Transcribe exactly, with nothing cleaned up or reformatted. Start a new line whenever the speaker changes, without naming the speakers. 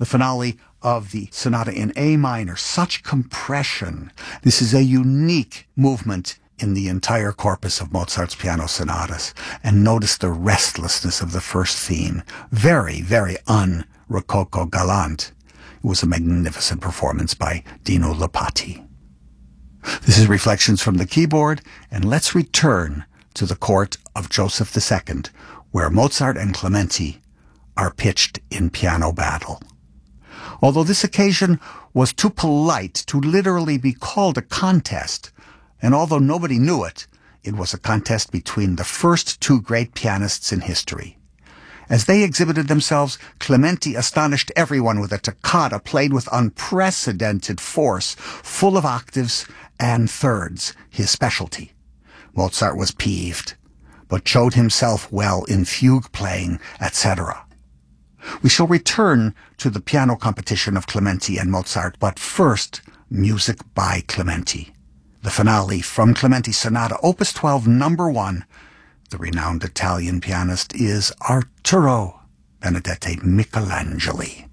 The finale of the sonata in A minor, such compression. This is a unique movement in the entire corpus of Mozart's piano sonatas. And notice the restlessness of the first theme. Very, very un-Rococo galant. It was a magnificent performance by Dino Lopati. This is Reflections from the Keyboard, and let's return to the court of Joseph the Second, where Mozart and Clementi are pitched in piano battle. Although this occasion was too polite to literally be called a contest, and although nobody knew it, it was a contest between the first two great pianists in history. As they exhibited themselves, Clementi astonished everyone with a toccata played with unprecedented force, full of octaves and thirds, his specialty. Mozart was peeved, but showed himself well in fugue playing, et cetera. We shall return to the piano competition of Clementi and Mozart, but first, music by Clementi. The finale from Clementi's Sonata, Opus twelve, number one. The renowned Italian pianist is Arturo Benedetti Michelangeli.